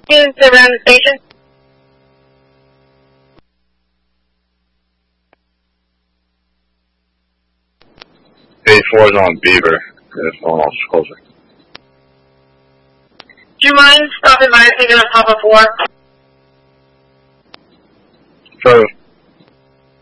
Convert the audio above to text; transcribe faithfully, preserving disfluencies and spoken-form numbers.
Students around the station. A four is on Beaver. It's phone officer closer. Do you mind stopping by and taking on top of four? Further.